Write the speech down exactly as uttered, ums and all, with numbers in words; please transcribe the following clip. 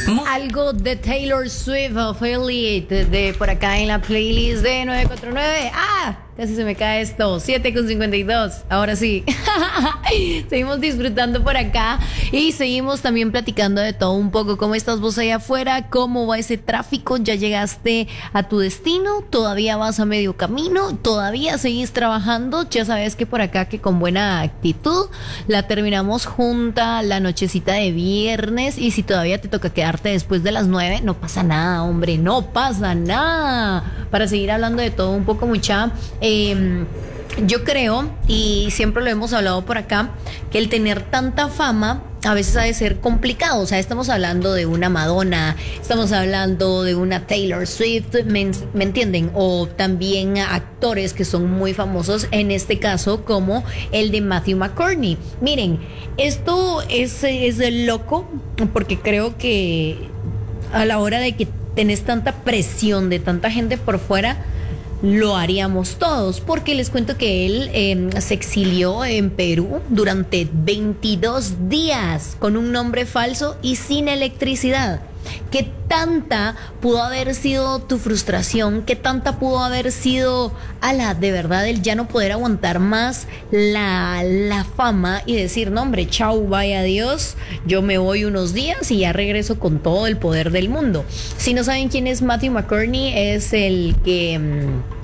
Algo de Taylor Swift, Affiliate, de por acá en la playlist de nueve cuatro nueve. ¡Ah! Casi se me cae esto. siete con cincuenta y dos. Ahora sí. Seguimos disfrutando por acá y seguimos también platicando de todo un poco. ¿Cómo estás vos allá afuera? ¿Cómo va ese tráfico? ¿Ya llegaste a tu destino? ¿Todavía vas a medio camino? ¿Todavía seguís trabajando? Ya sabes que por acá, que con buena actitud la terminamos junta la nochecita de viernes. Y si todavía te toca quedarte después de las nueve, no pasa nada, hombre. No pasa nada. Para seguir hablando de todo un poco, mucha... Eh, yo creo, y siempre lo hemos hablado por acá, que el tener tanta fama a veces ha de ser complicado. O sea, estamos hablando de una Madonna, estamos hablando de una Taylor Swift, ¿me, me entienden? O también actores que son muy famosos, en este caso como el de Matthew McConaughey. Miren, esto es, es loco, porque creo que a la hora de que tenés tanta presión de tanta gente por fuera, lo haríamos todos, porque les cuento que él eh, se exilió en Perú durante veintidós días con un nombre falso y sin electricidad. ¿Qué tanta pudo haber sido tu frustración? ¿Qué tanta pudo haber sido, ala, de verdad, el ya no poder aguantar más la, la fama y decir, no hombre, chau, vaya Dios, yo me voy unos días y ya regreso con todo el poder del mundo? Si no saben quién es Matthew McConaughey, es el que... Mmm,